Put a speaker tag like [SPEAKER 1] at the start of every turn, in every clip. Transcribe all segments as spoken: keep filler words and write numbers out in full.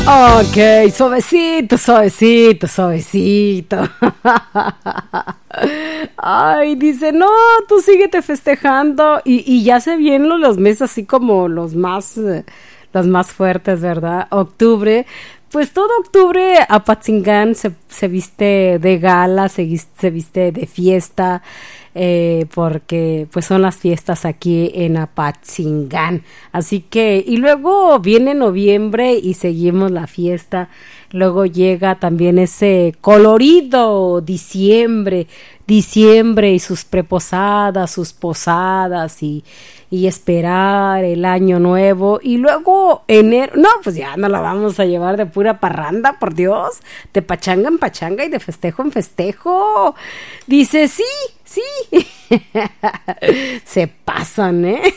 [SPEAKER 1] Ok, suavecito, suavecito, suavecito. Ay, dice, no, tú síguete festejando. Y, y ya se vienen los meses así como los más, eh, los más fuertes, ¿verdad? Octubre. Pues todo octubre Apatzingán se, se viste de gala, se, vis- se viste de fiesta, eh, porque pues son las fiestas aquí en Apatzingán. Así que, y luego viene noviembre y seguimos la fiesta. Luego llega también ese colorido diciembre, diciembre y sus preposadas, sus posadas y, y esperar el año nuevo. Y luego enero, no, pues ya no la vamos a llevar de pura parranda, por Dios, de pachanga en pachanga y de festejo en festejo. Dice, sí, sí. Se pasan, ¿eh?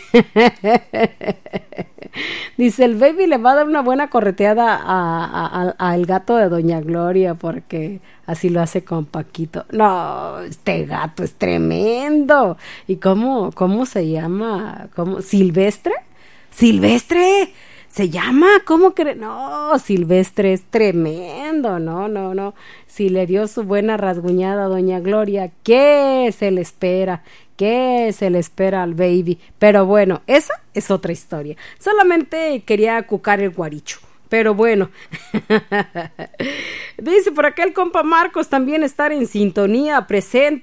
[SPEAKER 1] Dice, el baby le va a dar una buena correteada a, a- a- al gato de Doña Gloria porque así lo hace con Paquito. No, este gato es tremendo. ¿Y cómo, cómo se llama? ¿Cómo? ¿Silvestre? ¿Silvestre? ¿Se llama? ¿Cómo que? No, Silvestre es tremendo. No, no, no. Si le dio su buena rasguñada a Doña Gloria, ¿qué se le espera? ¿Qué se le espera al baby? Pero bueno, esa es otra historia. Solamente quería cucar el guaricho. Pero bueno, dice por acá el compa Marcos también estar en sintonía presente.